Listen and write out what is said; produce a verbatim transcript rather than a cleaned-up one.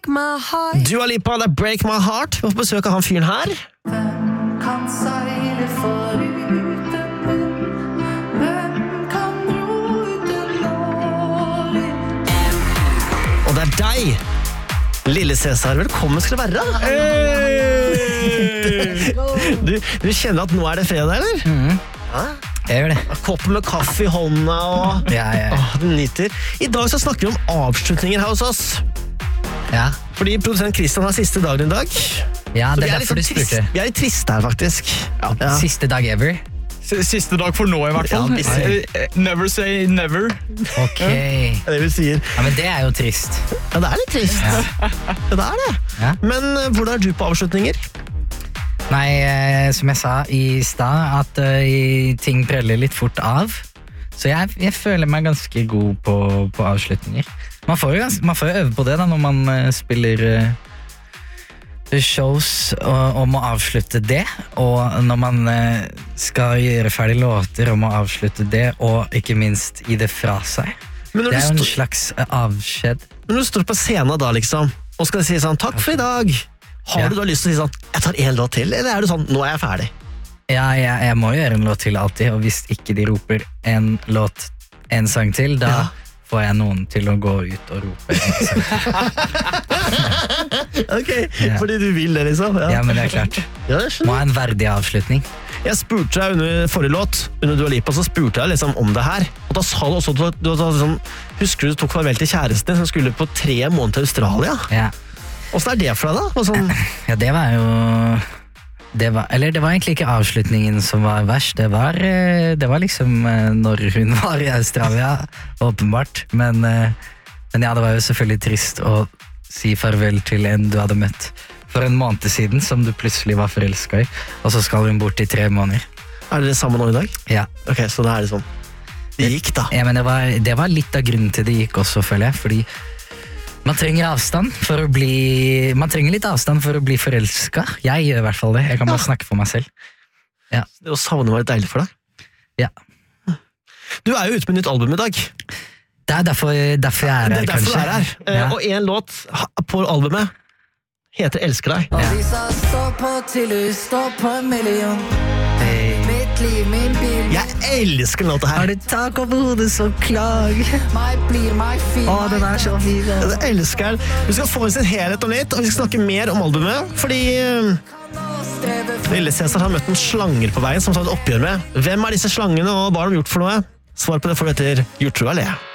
break my heart. Dua Lipa, det er Break My Heart. Vi får besøk av han fyren her. Hvem kan seile foruten hund? Hvem kan ro uten åre? Og det er deg, Lille Cæsar. Velkommen skal du være. Hey! Du, du kjenner at nå er det fredag, eller? Mm. Ja? Jeg gjør det. Koppen med kaffe i hånda og... Ja, ja. Åh, du nyter. I dag så snakker vi om avslutninger her hos oss. Ja, Fordi produsent Christian har siste dagen i dag. ja Så det vi er litt derfor du sånn trist- spurte. Vi er litt triste her, faktisk. Ja. Siste dag ever. S- Siste dag for nå i hvert fall. Ja, hvis- Eh, Never say never. Ok. Det er det vi sier. Ja, men det er jo trist. Ja, det er litt trist. Ja, det er det. Ja. Men eh, hvordan er du på avslutninger? Nei, eh, som jeg sa i stad, at eh, ting preller litt fort av. Så jeg, jeg føler meg ganske god på, på avslutninger. Man får, jo, gans- man får jo øve på det da, når man eh, spiller eh, shows og, og må avslutte det. Og når man eh, skal gjøre ferdig låter og må avslutte det, og ikke minst gi det fra seg. Men når, Det er jo du, en stå, slags eh, avskjed. når du står på scenen da, liksom, og skal si sånn, takk for i dag, har Ja. du da lyst til å si sånn, jeg tar en låt til, eller er du sånn, nå er jeg ferdig? Ja, jeg, jeg må gjøre en låt til alltid, og hvis ikke de roper en låt, en sang til, da Ja. får jeg noen til å gå ut og rope en sang til. Ok, Ja. fordi du vil det liksom. Ja, Ja, men det er klart. ja det Må skjønner ha en verdig avslutning. jeg. Jeg spurte deg under forrige låt, under Dua Lipa, så spurte jeg liksom om det her. Og da sa du også, du, du, du, sånn, husker du du tok farvel til kjæresten din, som skulle på tre måneder til Australia? Ja, Hvordan er det for deg da? Og sånn, ja det var jo... Det var, eller det var egentlig ikke avslutningen som var verst, det var, eh, det var liksom eh, når hun var i Australia, åpenbart. Men, eh, men ja, det var jo selvfølgelig trist å si farvel til en du hadde møtt for en måned siden, som du plutselig var forelsket i, og så skal hun bort i tre måneder. er dere sammen nå i dag? Ja, Ok, så det er liksom, det gikk da. ja men det var, det var litt av grunnen til det gikk også, føler jeg, fordi man trenger avstand for å bli Man trenger litt avstand for å bli forelsket. Jeg gjør i hvert fall det. Jeg kan bare snakke for meg selv. Det å savne var litt deilig for deg. Ja. Du er jo ute med nytt album i dag. Det er derfor, derfor jeg er Det her, er derfor kanskje. du er her. Eh, Ja. Og en låt ha- på albumet heter Elsker deg. Avisa står på til du står på en million. Hey. Mitt liv, min bil, Jeg elsker den låta her. Har du tak over hodet, så klag. meg blir meg fin. Å, den er så fin. Jeg elsker den. Vi skal få oss en helhet om litt, og vi skal snakke mer om albumet, fordi eh, Lille Cæsar har møtt en slanger på veien som tar et oppgjør med. Hvem er disse slangene, og hva har de gjort for noe? Svar på det får du etter Gjort tro eller?